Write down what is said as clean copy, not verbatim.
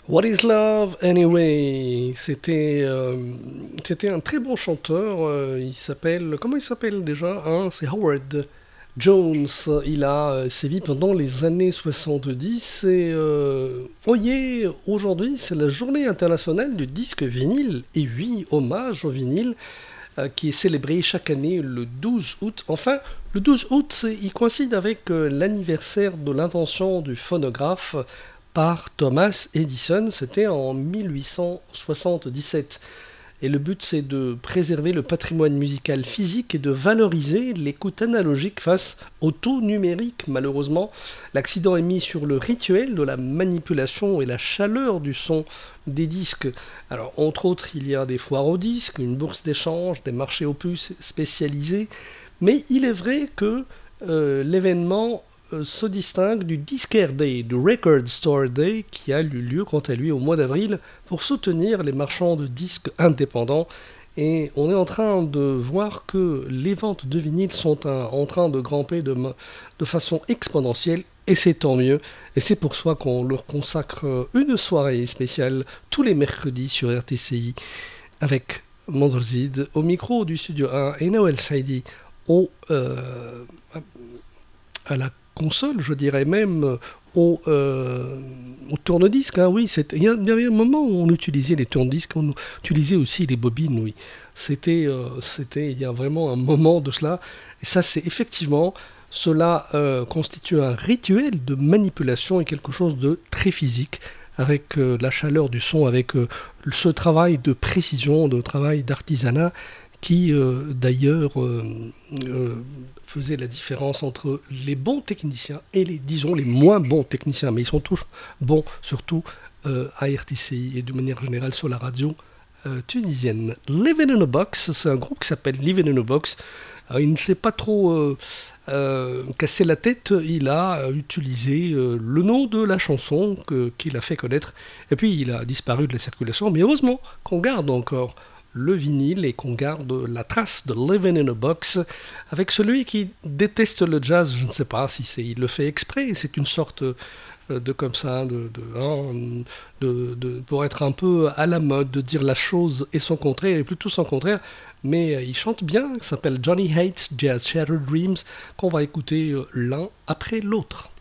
What is Love Anyway? C'était un très bon chanteur. Il s'appelle, comment il s'appelle déjà, hein? C'est Howard Jones. Il a sévi pendant les années 70 et oyez, aujourd'hui c'est la journée internationale du disque vinyle. Et oui, hommage au vinyle qui est célébré chaque année le 12 août. Enfin, le 12 août, il coïncide avec l'anniversaire de l'invention du phonographe par Thomas Edison. C'était en 1877. Et le but, c'est de préserver le patrimoine musical physique et de valoriser l'écoute analogique face au tout numérique. Malheureusement, l'accident est mis sur le rituel de la manipulation et la chaleur du son des disques. Alors, entre autres, il y a des foires aux disques, une bourse d'échange, des marchés aux puces spécialisés. Mais il est vrai que l'événement se distingue du Discare Day, du Record Store Day, qui a eu lieu quant à lui au mois d'avril pour soutenir les marchands de disques indépendants. Et on est en train de voir que les ventes de vinyles sont en train de grimper de façon exponentielle, et c'est tant mieux. Et c'est pour ça qu'on leur consacre une soirée spéciale tous les mercredis sur RTCI avec Mandrzid au micro du studio 1 et Noël Saidi au, à la console, je dirais même au tourne-disque. Hein, oui, il y avait un moment où on utilisait les tourne-disques, on utilisait aussi les bobines, oui. C'était, il y a vraiment un moment de cela. Et ça, c'est effectivement, cela constitue un rituel de manipulation et quelque chose de très physique, avec la chaleur du son, avec ce travail de précision, de travail d'artisanat qui d'ailleurs faisait la différence entre les bons techniciens et les, disons, les moins bons techniciens. Mais ils sont tous bons, surtout à RTCI et de manière générale sur la radio tunisienne. Living in a Box, c'est un groupe qui s'appelle Living in a Box. Il ne s'est pas trop cassé la tête, il a utilisé le nom de la chanson qu'il a fait connaître, et puis il a disparu de la circulation, mais heureusement qu'on garde encore le vinyle et qu'on garde la trace de Living in a Box avec celui qui déteste le jazz. Je ne sais pas si il le fait exprès, c'est une sorte de comme ça, pour être un peu à la mode, de dire la chose et son contraire, et plutôt son contraire. Mais il chante bien, il s'appelle Johnny Hates Jazz Shattered Dreams, qu'on va écouter l'un après l'autre.